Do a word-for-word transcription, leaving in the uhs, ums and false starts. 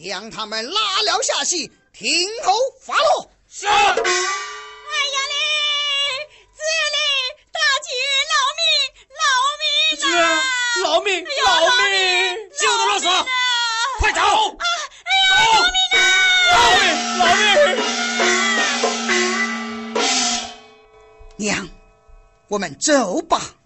将他们拉了下席，听候发落。 是。 哎呀嘞，子嘞，大姐劳命，劳命呐！ 劳命，劳命， 就这么啰嗦，快走！ 啊！哎呀，劳命呐！ 劳命，劳命！ 娘，我们走吧。